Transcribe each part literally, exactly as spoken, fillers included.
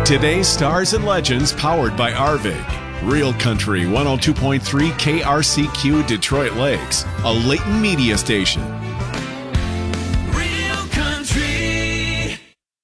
Today's Stars and Legends, powered by Arvig. Real Country one oh two point three K R C Q Detroit Lakes, a Leighton media station. Real Country.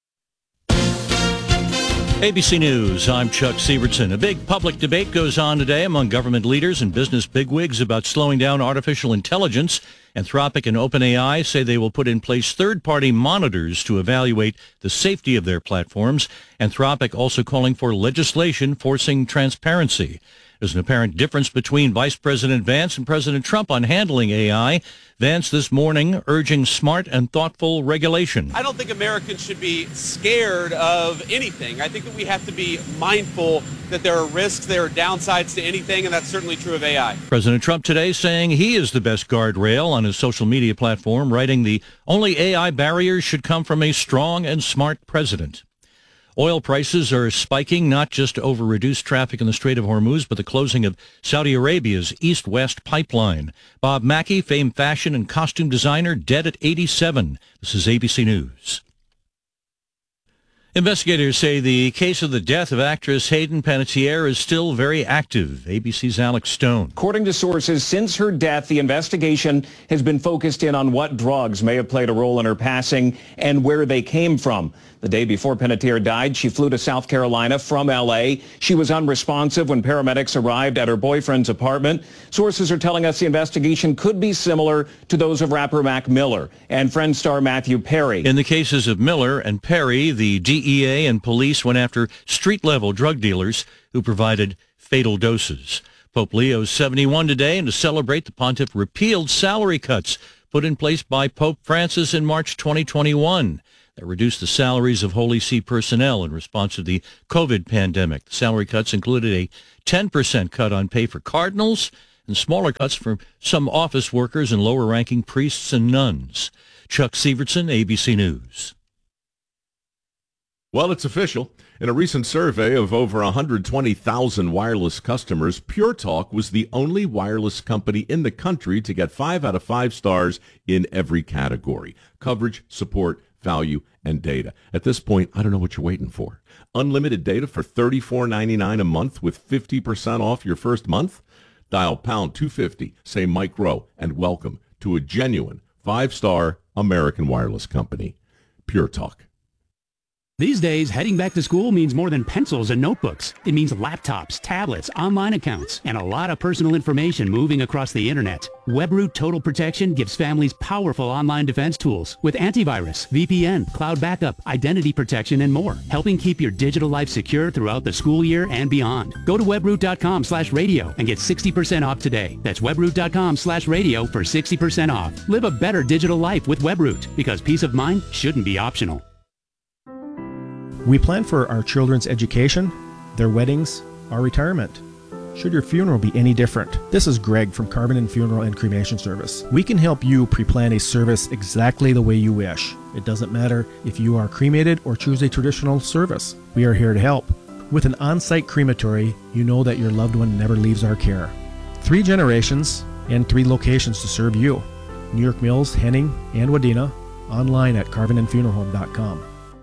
A B C News, I'm Chuck Sievertson. A big public debate goes on today among government leaders and business bigwigs about slowing down artificial intelligence. Anthropic and OpenAI say they will put in place third-party monitors to evaluate the safety of their platforms. Anthropic also calling for legislation forcing transparency. There's an apparent difference between Vice President Vance and President Trump on handling A I. Vance this morning urging smart and thoughtful regulation. I don't think Americans should be scared of anything. I think that we have to be mindful that there are risks, there are downsides to anything, and that's certainly true of A I. President Trump today saying he is the best guardrail on his social media platform, writing the only A I barriers should come from a strong and smart president. Oil prices are spiking, not just over reduced traffic in the Strait of Hormuz, but the closing of Saudi Arabia's east-west pipeline. Bob Mackie, famed fashion and costume designer, dead at eighty-seven. This is A B C News. Investigators say the case of the death of actress Hayden Panettiere is still very active. A B C's Alex Stone. According to sources, since her death, the investigation has been focused in on what drugs may have played a role in her passing and where they came from. The day before Panettiere died, she flew to South Carolina from L A. She was unresponsive when paramedics arrived at her boyfriend's apartment. Sources are telling us the investigation could be similar to those of rapper Mac Miller and Friends star Matthew Perry. In the cases of Miller and Perry, the D E A and police went after street-level drug dealers who provided fatal doses. Pope Leo's seventy-one today, and to celebrate, the pontiff repealed salary cuts put in place by Pope Francis in March twenty twenty-one. That reduced the salaries of Holy See personnel in response to the COVID pandemic. The salary cuts included a ten percent cut on pay for cardinals and smaller cuts for some office workers and lower-ranking priests and nuns. Chuck Sievertson, A B C News. Well, it's official. In a recent survey of over one hundred twenty thousand wireless customers, Pure Talk was the only wireless company in the country to get five out of five stars in every category: coverage, support, value, and data. At this point, I don't know what you're waiting for. Unlimited data for thirty-four ninety-nine a month with fifty percent off your first month? Dial pound two fifty, say Mike Rowe, and welcome to a genuine five-star American wireless company. Pure Talk. These days, heading back to school means more than pencils and notebooks. It means laptops, tablets, online accounts, and a lot of personal information moving across the internet. WebRoot Total Protection gives families powerful online defense tools with antivirus, V P N, cloud backup, identity protection, and more, helping keep your digital life secure throughout the school year and beyond. Go to webroot.com slash radio and get sixty percent off today. That's webroot.com slash radio for sixty percent off. Live a better digital life with WebRoot, because peace of mind shouldn't be optional. We plan for our children's education, their weddings, our retirement. Should your funeral be any different? This is Greg from Carbon and Funeral and Cremation Service. We can help you pre-plan a service exactly the way you wish. It doesn't matter if you are cremated or choose a traditional service. We are here to help. With an on-site crematory, you know that your loved one never leaves our care. Three generations and three locations to serve you. New York Mills, Henning, and Wadena. Online at carbon and funeral home dot com.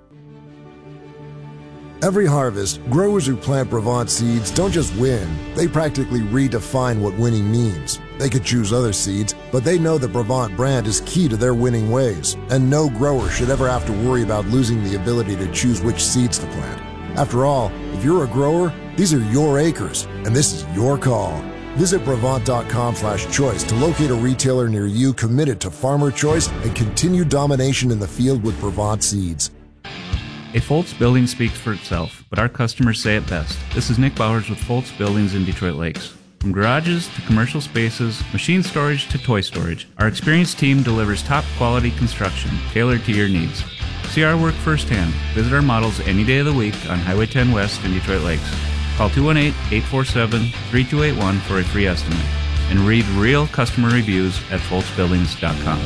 Every harvest, growers who plant Brevant seeds don't just win, they practically redefine what winning means. They could choose other seeds, but they know the Brevant brand is key to their winning ways, and no grower should ever have to worry about losing the ability to choose which seeds to plant. After all, if you're a grower, these are your acres, and this is your call. Visit Brevant.com slash choice to locate a retailer near you committed to farmer choice and continued domination in the field with Brevant seeds. A Foltz building speaks for itself, but our customers say it best. This is Nick Bowers with Foltz Buildings in Detroit Lakes. From garages to commercial spaces, machine storage to toy storage, our experienced team delivers top-quality construction tailored to your needs. See our work firsthand. Visit our models any day of the week on Highway ten West in Detroit Lakes. Call two one eight, eight four seven, three two eight one for a free estimate. And read real customer reviews at foltz buildings dot com.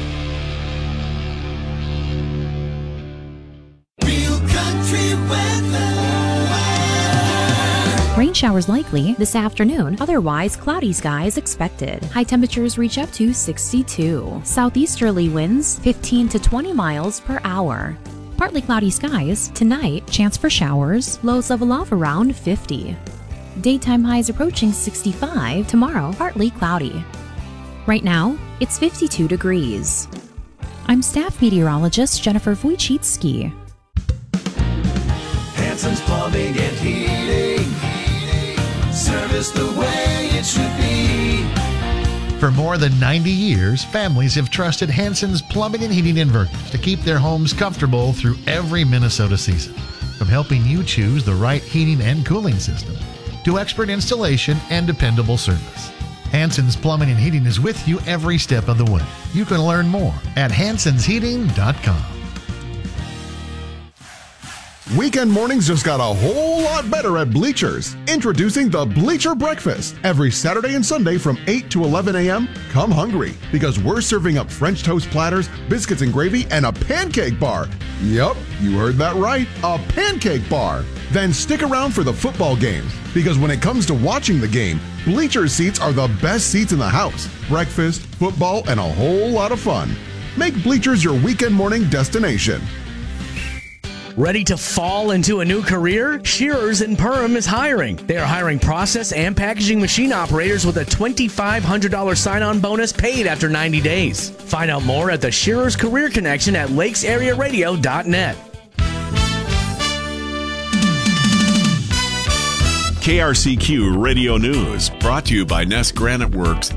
Rain showers likely this afternoon, otherwise cloudy skies expected. High temperatures reach up to sixty-two. Southeasterly winds fifteen to twenty miles per hour. Partly cloudy skies. Tonight, chance for showers. Lows level off around fifty. Daytime highs approaching sixty-five. Tomorrow, partly cloudy. Right now, it's fifty-two degrees. I'm staff meteorologist Jennifer Wojcicki. Hanson's Plumbing and Heating. Service the way it should be. For more than ninety years, families have trusted Hanson's Plumbing and Heating Inverters to keep their homes comfortable through every Minnesota season. From helping you choose the right heating and cooling system to expert installation and dependable service, Hanson's Plumbing and Heating is with you every step of the way. You can learn more at hansons heating dot com. Weekend mornings just got a whole lot better at Bleachers. Introducing the Bleacher Breakfast. Every Saturday and Sunday from eight to eleven a.m., come hungry because we're serving up French toast platters, biscuits and gravy, and a pancake bar. Yup, you heard that right, a pancake bar. Then stick around for the football games because when it comes to watching the game, Bleacher seats are the best seats in the house. Breakfast, football, and a whole lot of fun. Make Bleachers your weekend morning destination. Ready to fall into a new career? Shearers and Perham is hiring. They are hiring process and packaging machine operators with a twenty-five hundred dollars sign-on bonus paid after ninety days. Find out more at the Shearers Career Connection at lakes area radio dot net. K R C Q Radio News, brought to you by Nest Granite Works.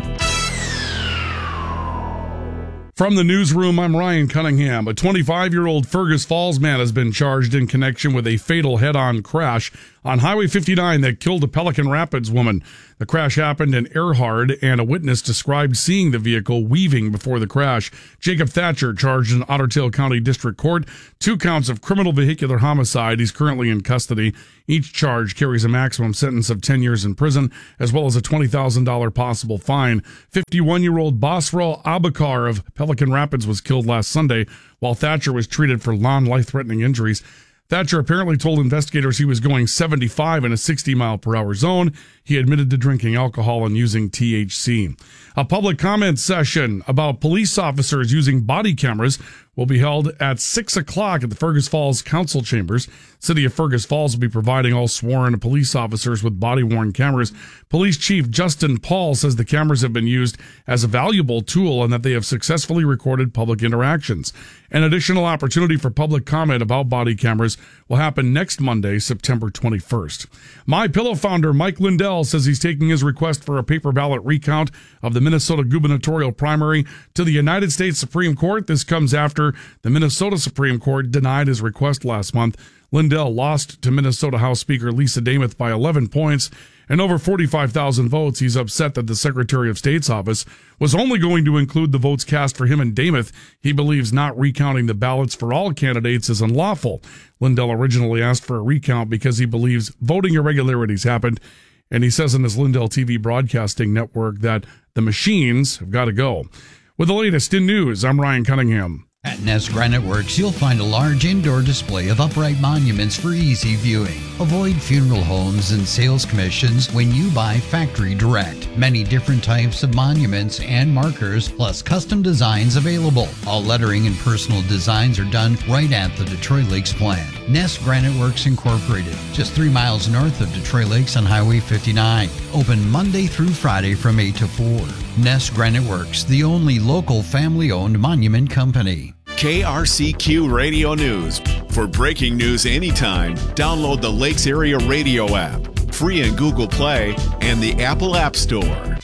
From the newsroom, I'm Ryan Cunningham. A twenty-five-year-old Fergus Falls man has been charged in connection with a fatal head-on crash on Highway fifty-nine that killed a Pelican Rapids woman. The crash happened in Erhard, and a witness described seeing the vehicle weaving before the crash. Jacob Thatcher charged in Otter Tail County District Court, two counts of criminal vehicular homicide. He's currently in custody. Each charge carries a maximum sentence of ten years in prison, as well as a twenty thousand dollars possible fine. fifty-one-year-old Basra Abakar of Pelican Rapids was killed last Sunday, while Thatcher was treated for non-life-threatening injuries. Thatcher apparently told investigators he was going seventy-five in a sixty mile per hour zone. He admitted to drinking alcohol and using T H C. A public comment session about police officers using body cameras will be held at six o'clock at the Fergus Falls Council Chambers. City of Fergus Falls will be providing all sworn police officers with body-worn cameras. Police Chief Justin Paul says the cameras have been used as a valuable tool and that they have successfully recorded public interactions. An additional opportunity for public comment about body cameras will happen next Monday, September twenty-first. MyPillow founder Mike Lindell says he's taking his request for a paper ballot recount of the Minnesota gubernatorial primary to the United States Supreme Court. This comes after the Minnesota Supreme Court denied his request last month. Lindell lost to Minnesota House Speaker Lisa Demuth by eleven points and over forty-five thousand votes. He's upset that the Secretary of State's office was only going to include the votes cast for him and Demuth. He believes not recounting the ballots for all candidates is unlawful. Lindell originally asked for a recount because he believes voting irregularities happened, and he says on his Lindell T V broadcasting network that the machines have got to go. With the latest in news, I'm Ryan Cunningham. At Nest Granite Works, you'll find a large indoor display of upright monuments for easy viewing. Avoid funeral homes and sales commissions when you buy factory direct. Many different types of monuments and markers, plus custom designs available. All lettering and personal designs are done right at the Detroit Lakes plant. Nest Granite Works Incorporated, just three miles north of Detroit Lakes on Highway fifty-nine. Open Monday through Friday from eight to four. Nest Granite Works, the only local family-owned monument company. K R C Q Radio News. For breaking news anytime, download the Lakes Area Radio app, free in Google Play and the Apple App Store.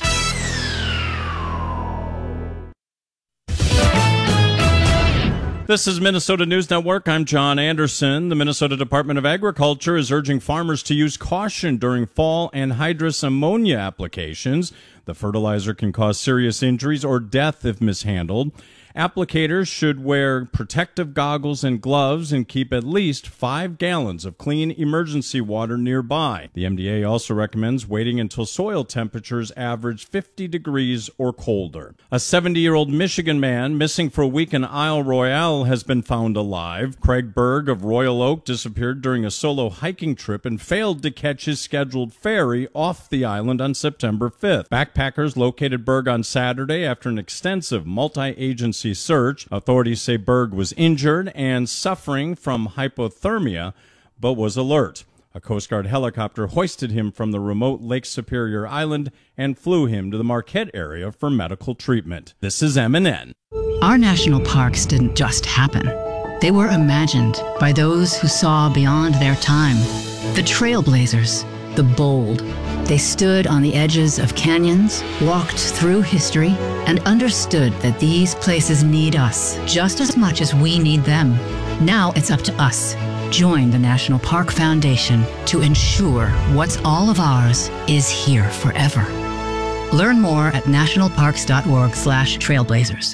This is Minnesota News Network. I'm John Anderson. The Minnesota Department of Agriculture is urging farmers to use caution during fall anhydrous ammonia applications. The fertilizer can cause serious injuries or death if mishandled. Applicators should wear protective goggles and gloves and keep at least five gallons of clean emergency water nearby. The M D A also recommends waiting until soil temperatures average fifty degrees or colder. A seventy-year-old Michigan man missing for a week in Isle Royale has been found alive. Craig Berg of Royal Oak disappeared during a solo hiking trip and failed to catch his scheduled ferry off the island on September fifth. Backpackers located Berg on Saturday after an extensive multi-agency emergency search. Authorities say Berg was injured and suffering from hypothermia, but was alert. A Coast Guard helicopter hoisted him from the remote Lake Superior Island and flew him to the Marquette area for medical treatment. This is M N N. Our national parks didn't just happen. They were imagined by those who saw beyond their time. The trailblazers, the bold. They stood on the edges of canyons, walked through history, and understood that these places need us just as much as we need them. Now it's up to us. Join the National Park Foundation to ensure what's all of ours is here forever. Learn more at nationalparks.org slash trailblazers.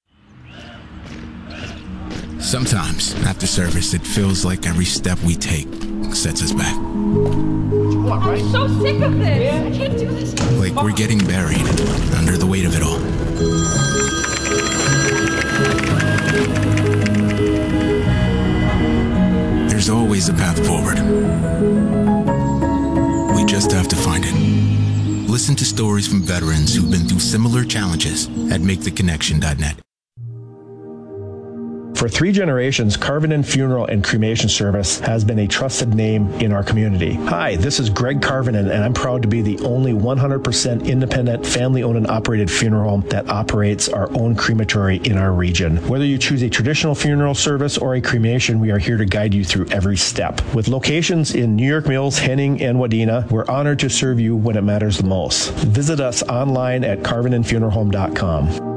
Sometimes, after service, it feels like every step we take sets us back. I'm so sick of this. I can't do this. Like we're getting buried under the weight of it all. There's always a path forward. We just have to find it. Listen to stories from veterans who've been through similar challenges at make the connection dot net. For three generations, Carvinen Funeral and Cremation Service has been a trusted name in our community. Hi, this is Greg Carvinen, and I'm proud to be the only one hundred percent independent, family-owned and operated funeral home that operates our own crematory in our region. Whether you choose a traditional funeral service or a cremation, we are here to guide you through every step. With locations in New York Mills, Henning, and Wadena, we're honored to serve you when it matters the most. Visit us online at carvinen funeral home dot com.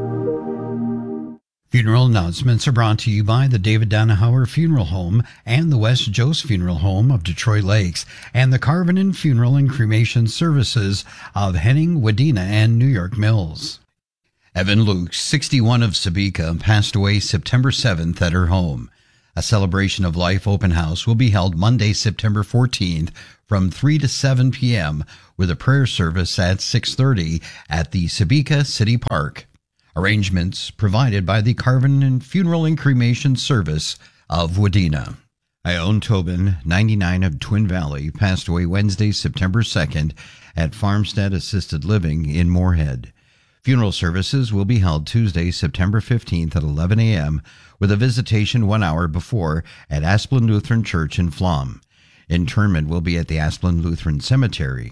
Funeral announcements are brought to you by the David Donahauer Funeral Home and the West Jost Funeral Home of Detroit Lakes and the Carvinen Funeral and Cremation Services of Henning, Wadena, and New York Mills. Evan Luke, sixty-one, of Sebeka, passed away September seventh at her home. A Celebration of Life open house will be held Monday, September fourteenth from three to seven p.m. with a prayer service at six thirty at the Sebeka City Park. Arrangements provided by the Carvinen Funeral and Cremation Service of Wadena. Ione Tobin, ninety-nine, of Twin Valley, passed away Wednesday, September second at Farmstead Assisted Living in Moorhead. Funeral services will be held Tuesday, September fifteenth at eleven a.m. with a visitation one hour before at Asplin Lutheran Church in Flom. Interment will be at the Asplin Lutheran Cemetery.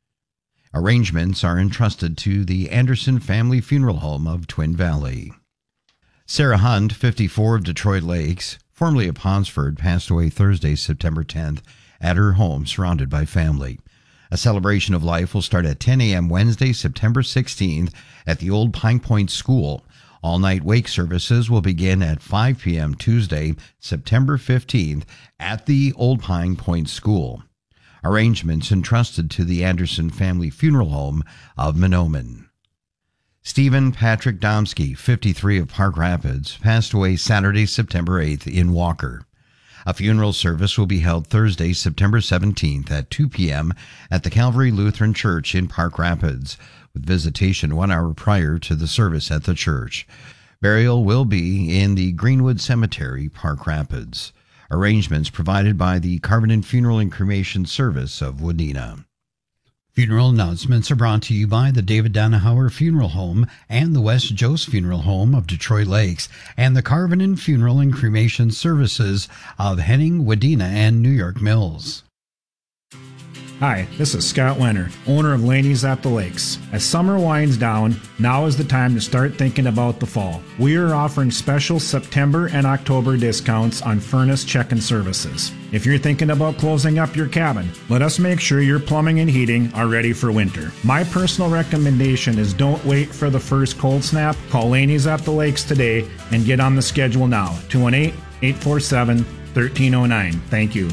Arrangements are entrusted to the Anderson Family Funeral Home of Twin Valley. Sarah Hunt, fifty-four, of Detroit Lakes, formerly of Ponsford, passed away Thursday, September tenth, at her home surrounded by family. A celebration of life will start at ten a.m. Wednesday, September sixteenth at the Old Pine Point School. All-night wake services will begin at five p.m. Tuesday, September fifteenth at the Old Pine Point School. Arrangements entrusted to the Anderson Family Funeral Home of Mahnomen. Stephen Patrick Domsky, fifty-three, of Park Rapids, passed away Saturday, September eighth in Walker. A funeral service will be held Thursday, September seventeenth at two p.m. at the Calvary Lutheran Church in Park Rapids, with visitation one hour prior to the service at the church. Burial will be in the Greenwood Cemetery, Park Rapids. Arrangements provided by the Carvinen Funeral and Cremation Service of Wadena. Funeral announcements are brought to you by the David Donahauer Funeral Home and the West Jost Funeral Home of Detroit Lakes and the Carvinen Funeral and Cremation Services of Henning, Wadena, and New York Mills. Hi, this is Scott Wenner, owner of Laney's at the Lakes. As summer winds down, now is the time to start thinking about the fall. We are offering special September and October discounts on furnace check-in services. If you're thinking about closing up your cabin, let us make sure your plumbing and heating are ready for winter. My personal recommendation is don't wait for the first cold snap. Call Laney's at the Lakes today and get on the schedule now. two one eight, eight four seven, one three zero nine. Thank you.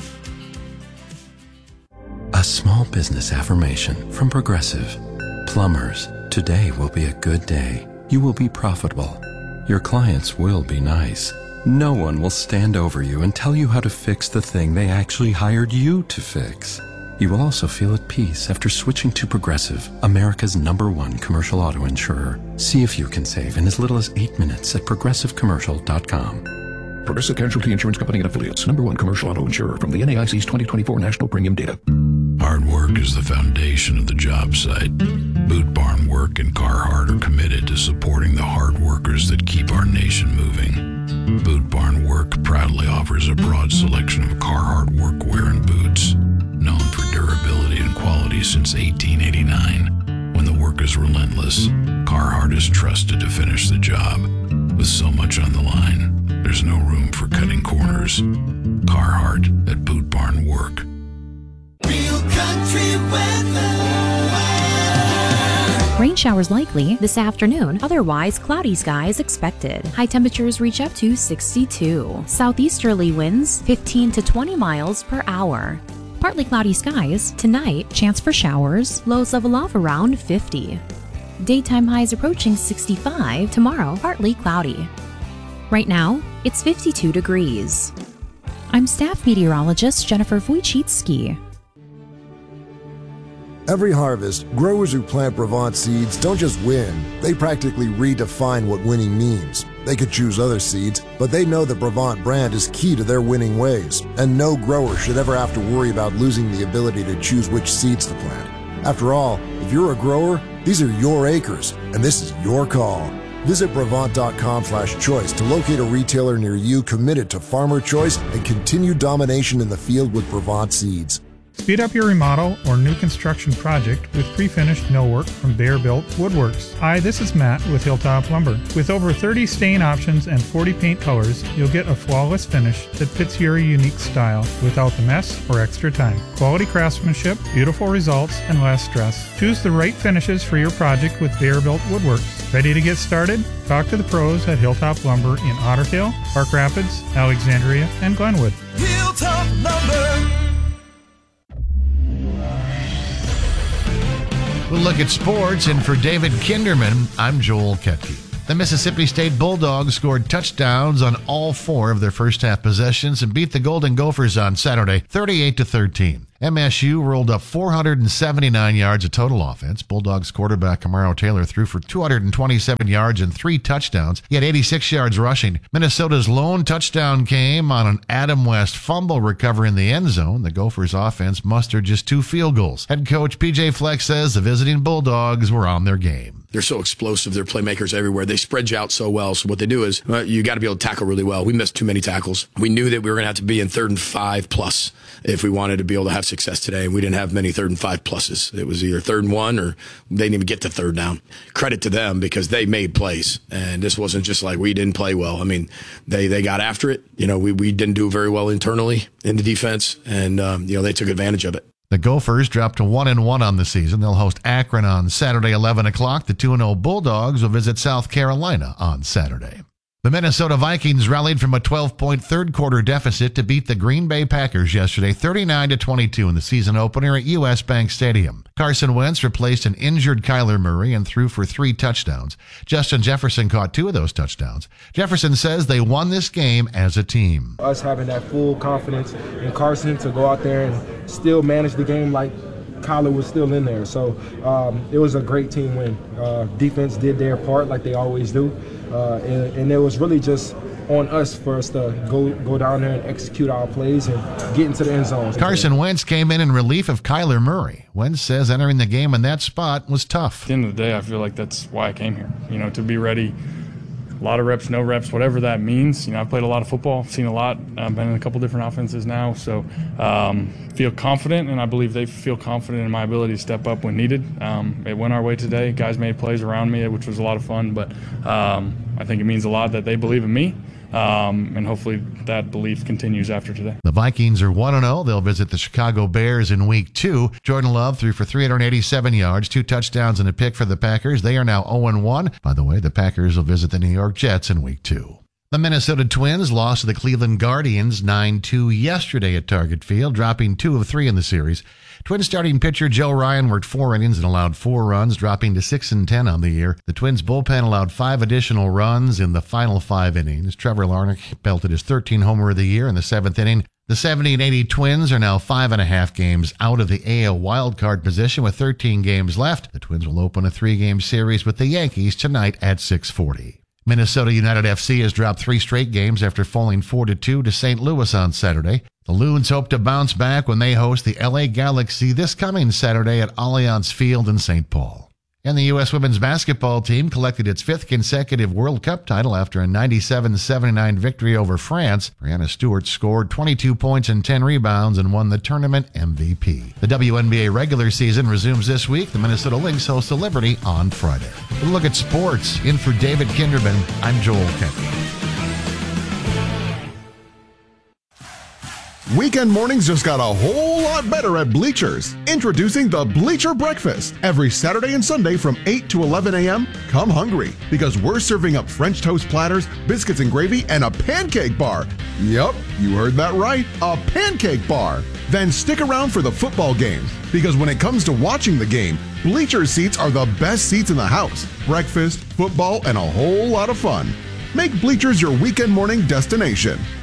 A small business affirmation from Progressive. Plumbers, today will be a good day. You will be profitable. Your clients will be nice. No one will stand over you and tell you how to fix the thing they actually hired you to fix. You will also feel at peace after switching to Progressive, America's number one commercial auto insurer. See if you can save in as little as eight minutes at progressive commercial dot com. Progressive Casualty Insurance Company and Affiliates, number one commercial auto insurer from the N A I C's twenty twenty-four National Premium Data. Hard work is the foundation of the job site. Boot Barn Work and Carhartt are committed to supporting the hard workers that keep our nation moving. Boot Barn Work proudly offers a broad selection of Carhartt workwear and boots, known for durability and quality since eighteen eighty-nine. When the work is relentless, Carhartt is trusted to finish the job. With so much on the line, there's no room for cutting corners. Carhartt at Boot Barn Work. Real country weather. Rain showers likely this afternoon, otherwise cloudy skies expected. High temperatures reach up to sixty-two. Southeasterly winds fifteen to twenty miles per hour. Partly cloudy skies tonight, chance for showers, lows level off around fifty. Daytime highs approaching sixty-five, tomorrow partly cloudy. Right now, it's fifty-two degrees. I'm staff meteorologist Jennifer Wojcicki. Every harvest, growers who plant Brevant seeds don't just win, they practically redefine what winning means. They could choose other seeds, but they know the Brevant brand is key to their winning ways, and no grower should ever have to worry about losing the ability to choose which seeds to plant. After all, if you're a grower, these are your acres, and this is your call. Visit Brevant.com slash choice to locate a retailer near you committed to farmer choice and continued domination in the field with Brevant seeds. Speed up your remodel or new construction project with pre-finished millwork from Bear-Built Woodworks. Hi, this is Matt with Hilltop Lumber. With over thirty stain options and forty paint colors, you'll get a flawless finish that fits your unique style without the mess or extra time. Quality craftsmanship, beautiful results, and less stress. Choose the right finishes for your project with Bear-Built Woodworks. Ready to get started? Talk to the pros at Hilltop Lumber in Otter Tail, Park Rapids, Alexandria, and Glenwood. Hilltop Lumber. We'll look at sports, and for David Kinderman, I'm Joel Ketke. The Mississippi State Bulldogs scored touchdowns on all four of their first half possessions and beat the Golden Gophers on Saturday, thirty-eight to thirteen. M S U rolled up four hundred seventy-nine yards of total offense. Bulldogs quarterback Amaro Taylor threw for two hundred twenty-seven yards and three touchdowns. He had eighty-six yards rushing. Minnesota's lone touchdown came on an Adam West fumble recovery in the end zone. The Gophers offense mustered just two field goals. Head coach P J Fleck says the visiting Bulldogs were on their game. They're so explosive. They're playmakers everywhere. They spread you out so well. So what they do is uh, you got to be able to tackle really well. We missed too many tackles. We knew that we were going to have to be in third and five plus if we wanted to be able to have success today. And we didn't have many third and five pluses. It was either third and one or they didn't even get to third down. Credit to them because they made plays. And this wasn't just like we didn't play well. I mean, they, they got after it. You know, we, we didn't do very well internally in the defense. And, um, you know, they took advantage of it. The Gophers dropped to one and one on the season. They'll host Akron on Saturday, eleven o'clock. The two and oh Bulldogs will visit South Carolina on Saturday. The Minnesota Vikings rallied from a twelve-point third-quarter deficit to beat the Green Bay Packers yesterday, thirty-nine to twenty-two in the season opener at U S Bank Stadium. Carson Wentz replaced an injured Kyler Murray and threw for three touchdowns. Justin Jefferson caught two of those touchdowns. Jefferson says they won this game as a team. Us having that full confidence in Carson to go out there and still manage the game like Kyler was still in there. So um, it was a great team win. Uh, defense did their part like they always do. Uh, and, and it was really just on us for us to go go down there and execute our plays and get into the end zone. Carson Wentz came in in relief of Kyler Murray. Wentz says entering the game in that spot was tough. At the end of the day, I feel like that's why I came here, you know, to be ready. A lot of reps, no reps, whatever that means. You know, I've played a lot of football, seen a lot. I've been in a couple different offenses now, so um, feel confident, and I believe they feel confident in my ability to step up when needed. Um, it went our way today. Guys made plays around me, which was a lot of fun, but um, I think it means a lot that they believe in me. Um, and hopefully that belief continues after today. The Vikings are one and oh. They'll visit the Chicago Bears in week two. Jordan Love threw for three hundred eighty-seven yards, two touchdowns and a pick for the Packers. They are now oh and one. By the way, the Packers will visit the New York Jets in week two. The Minnesota Twins lost to the Cleveland Guardians nine two yesterday at Target Field, dropping two of three in the series. Twins starting pitcher Joe Ryan worked four innings and allowed four runs, dropping to six and ten on the year. The Twins bullpen allowed five additional runs in the final five innings. Trevor Larnach belted his thirteenth homer of the year in the seventh inning. The seventy and eighty Twins are now five and a half games out of the A L wildcard position with thirteen games left. The Twins will open a three-game series with the Yankees tonight at six forty. Minnesota United F C has dropped three straight games after falling four to two to Saint Louis on Saturday. The Loons hope to bounce back when they host the L A Galaxy this coming Saturday at Allianz Field in Saint Paul. And the U S women's basketball team collected its fifth consecutive World Cup title after a ninety-seven seventy-nine victory over France. Brianna Stewart scored twenty-two points and ten rebounds and won the tournament M V P. The W N B A regular season resumes this week. The Minnesota Lynx host the Liberty on Friday. We'll look at sports. In for David Kinderman, I'm Joel Kent. Weekend mornings just got a whole lot better at Bleachers. Introducing the Bleacher Breakfast. Every Saturday and Sunday from eight to eleven a.m., come hungry, because we're serving up French toast platters, biscuits and gravy, and a pancake bar. Yup, you heard that right, a pancake bar. Then stick around for the football games, because when it comes to watching the game, Bleacher seats are the best seats in the house. Breakfast, football, and a whole lot of fun. Make Bleachers your weekend morning destination.